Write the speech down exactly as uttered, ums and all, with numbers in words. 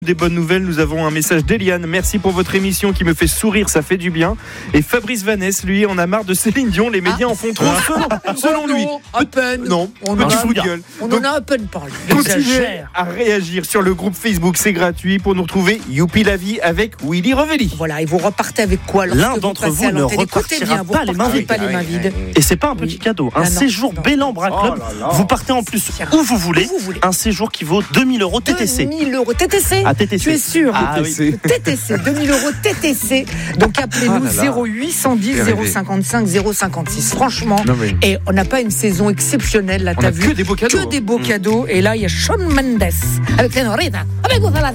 Des bonnes nouvelles, nous avons un message d'Eliane. Merci pour votre émission qui me fait sourire, ça fait du bien. Et Fabrice Vanès, lui, en a marre de Céline Dion. Les médias ah. en font trop, selon, selon lui. Non, à peine. Non, on petit en fou de gueule. On Donc, en a à peine parlé. Continuez à réagir sur le groupe Facebook, c'est gratuit. Pour nous retrouver, Youpi la vie avec Willy Revelli. Voilà, et vous repartez avec quoi? L'un d'entre vous ne repartira pas les mains vides. Pas les mains vides. Et c'est pas un petit oui. cadeau. Un ah, séjour Bellambra Club. Oh là là. Vous partez en plus où vous, voulez, où vous voulez. Un séjour qui vaut deux mille euros T T C. deux mille euros T T C. Ah, T T C. Tu es sûr? Ah, T T C. Oui. T T C, deux mille euros T T C. Donc appelez-nous ah zéro huit cent dix zéro cinquante-cinq zéro cinquante-six. Franchement, non, mais... et on n'a pas une saison exceptionnelle là, t'as vu? Que des beaux cadeaux. Que des beaux mmh. cadeaux. Et là, il y a Shawn Mendes avec Senorita. Avec vous,